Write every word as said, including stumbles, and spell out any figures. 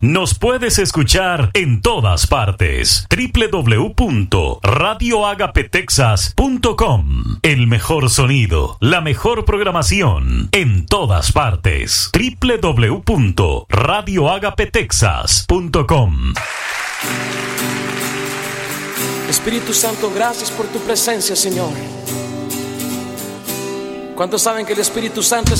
Nos puedes escuchar en todas partes. doble u doble u doble u punto radio agape texas punto com. El mejor sonido, la mejor programación en todas partes. doble u doble u doble u punto radio agape texas punto com. Espíritu Santo, gracias por tu presencia, Señor. ¿Cuántos saben que el Espíritu Santo es